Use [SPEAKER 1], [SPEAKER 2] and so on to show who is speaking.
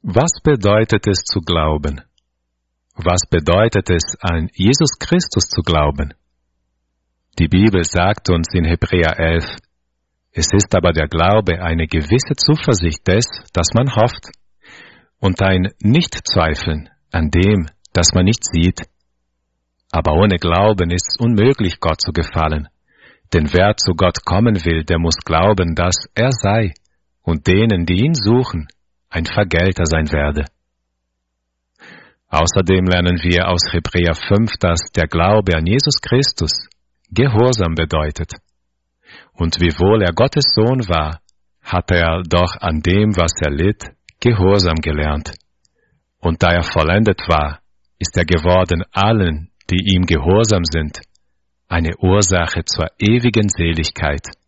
[SPEAKER 1] Was bedeutet es zu glauben? Was bedeutet es, an Jesus Christus zu glauben? Die Bibel sagt uns in Hebräer 11, es ist aber der Glaube eine gewisse Zuversicht des, das man hofft, und ein Nichtzweifeln an dem, das man nicht sieht. Aber ohne Glauben ist es unmöglich, Gott zu gefallen. Denn wer zu Gott kommen will, der muss glauben, dass er sei und denen, die ihn suchen, ein Vergelter sein werde. Außerdem lernen wir aus Hebräer 5, dass der Glaube an Jesus Christus Gehorsam bedeutet. Und wiewohl er Gottes Sohn war, hat er doch an dem, was er litt, Gehorsam gelernt. Und da er vollendet war, ist er geworden allen, die ihm gehorsam sind, eine Ursache zur ewigen Seligkeit.